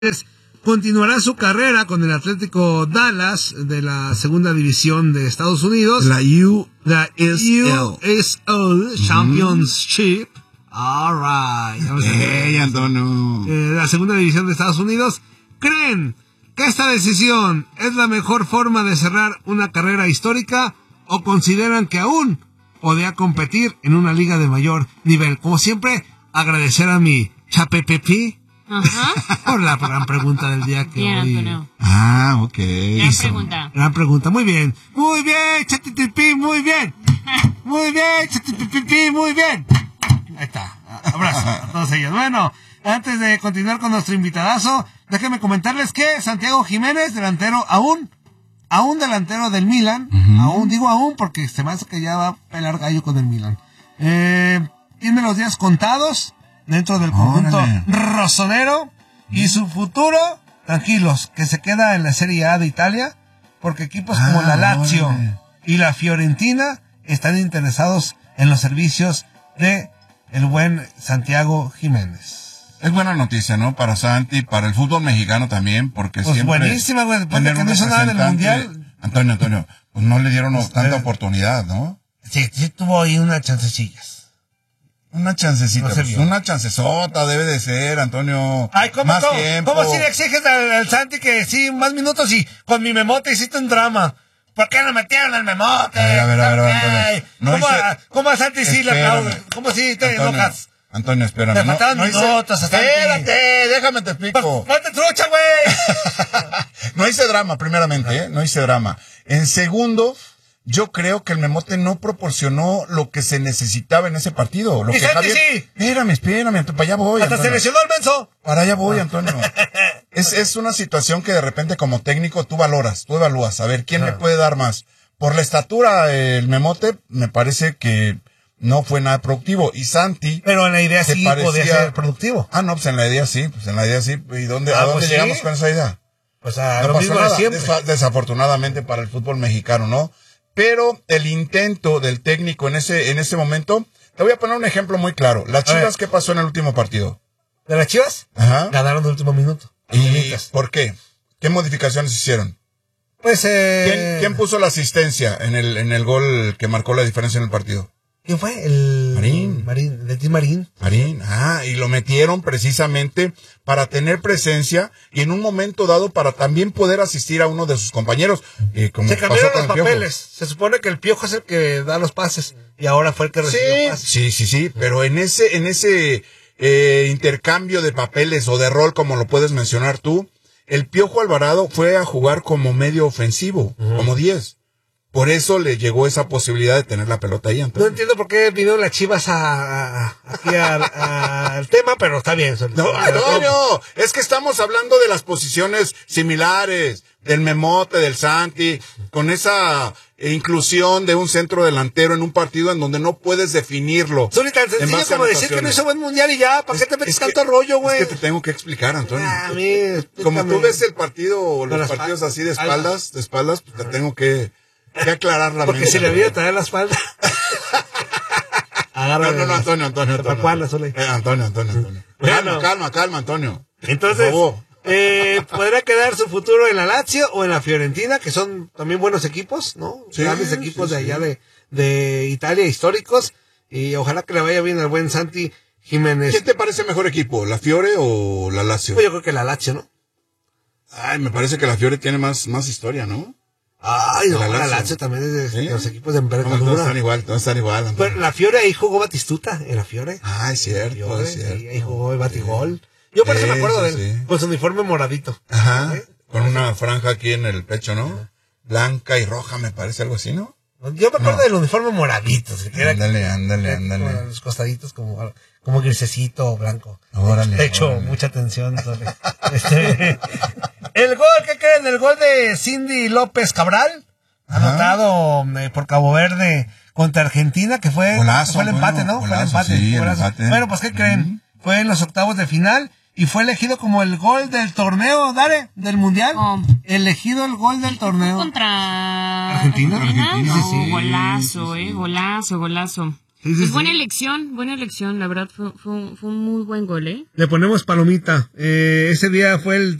continuará su carrera con el Atlético Dallas de la segunda división de Estados Unidos. La USL Championship. All right. Hey, Antonio. La segunda división de Estados Unidos. ¿Creen que esta decisión es la mejor forma de cerrar una carrera histórica o consideran que aún podría competir en una liga de mayor nivel? Como siempre, agradecer a mi Chapepepi por la gran pregunta del día que bien, hoy... Antonio. Ok. Gran pregunta. Muy bien, Chapepepi, muy bien. Muy bien, Chapepepi, muy bien. Ahí está. Abrazo a todos ellos. Bueno, antes de continuar con nuestro invitadazo, déjenme comentarles que Santiago Jiménez, delantero aún delantero del Milan, aún porque se me hace que ya va a pelar gallo con el Milan. Tiene los días contados dentro del conjunto rosonero y su futuro, tranquilos, que se queda en la Serie A de Italia, porque equipos como la Lazio y la Fiorentina están interesados en los servicios de el buen Santiago Jiménez. Es buena noticia, ¿no? Para Santi, para el fútbol mexicano también, porque pues siempre... buenísima, güey, después de que no hizo nada en el Mundial. Antonio, pues no le dieron tanta oportunidad, ¿no? Sí tuvo ahí unas chancecillas. Una chancecita, No pues una chancesota debe de ser, Antonio. Ay, más tiempo. ¿Cómo si le exiges al Santi que sí, más minutos y con mi memote hiciste un drama? ¿Por qué no metieron al memote? A ver. ¿Cómo a Santi sí le aplauden? ¿Cómo si te enojas? Antonio, espérame. Te faltaban minutos a Santi. Espérate, déjame te explico. ¡Ponte trucha, güey! No hice drama, primeramente, no hice drama. En segundo, yo creo que el memote no proporcionó lo que se necesitaba en ese partido. Lo ¡Y que Santi Javier... sí! Espérame, para allá voy, ¡Hasta Antonio. se lesionó el menso! Para allá voy, Antonio. Es una situación que de repente como técnico tú evalúas, a ver, ¿quién le puede dar más? Por la estatura, el memote, me parece que no fue nada productivo. Y Santi... Pero en la idea sí podía ser productivo. No, pues en la idea sí. ¿Y a dónde llegamos con esa idea? Pues a No lo pasó mismo de nada, siempre. desafortunadamente para el fútbol mexicano, ¿no? Pero el intento del técnico en ese momento... Te voy a poner un ejemplo muy claro. Las Chivas, ¿qué pasó en el último partido? ¿De las Chivas? Ajá. Ganaron el último minuto. ¿Y por qué? ¿Qué modificaciones hicieron? Pues, ¿Quién puso la asistencia en el gol que marcó la diferencia en el partido? ¿Quién fue? Marín. Marín. Y lo metieron precisamente para tener presencia y en un momento dado para también poder asistir a uno de sus compañeros. Como se cambiaron pasó con los papeles. Se supone que el Piojo es el que da los pases y ahora fue el que recibió pases. Sí, pero en ese intercambio de papeles o de rol, como lo puedes mencionar tú, el Piojo Alvarado fue a jugar como medio ofensivo, como 10. Por eso le llegó esa posibilidad de tener la pelota ahí, Antonio. No entiendo por qué vinieron las Chivas aquí al tema, pero está bien. No, Antonio, es que estamos hablando de las posiciones similares, del memote, del Santi, con esa inclusión de un centro delantero en un partido en donde no puedes definirlo. Son tan sencillo como decir que no hizo buen mundial y ya, ¿para qué te metes tanto rollo, güey? Es que te tengo que explicar, Antonio. Como tú ves el partido o los partidos así de espaldas, pues te tengo que aclarar la mente. Porque si le voy a traer la espalda. No, Antonio. Antonio. Bueno. Calma, Antonio. Entonces, podrá quedar su futuro en la Lazio o en la Fiorentina, que son también buenos equipos, ¿no? Sí, grandes equipos de allá de Italia, históricos. Y ojalá que le vaya bien al buen Santi Jiménez. ¿Quién te parece mejor equipo, la Fiore o la Lazio? Pues yo creo que la Lazio, ¿no? Me parece que la Fiore tiene más historia, ¿no? La Lazio también es de los equipos de envergadura. Todos están igual. Pero la Fiore ahí jugó Batistuta, en la Fiore. Es cierto, es cierto. Ahí jugó el Batigol. Yo por eso me acuerdo de él, con su uniforme moradito. Ajá, con una franja aquí en el pecho, ¿no? Blanca y roja, me parece, algo así, ¿no? Yo me acuerdo del uniforme moradito. Ándale. Con los costaditos como grisecito blanco. Órale. Pecho, mucha atención. El gol, ¿qué creen? El gol de Cindy López Cabral, anotado por Cabo Verde contra Argentina, que fue el empate, ¿no? Fue el empate. Sí, el empate. Bueno, pues ¿qué creen? Fue en los octavos de final y fue elegido como el gol del torneo, del Mundial. Elegido el gol del torneo. ¿Contra Argentina? No, Sí. golazo. Sí, Pues buena elección, la verdad fue un muy buen gol, ¿eh? Le ponemos palomita. Ese día fue el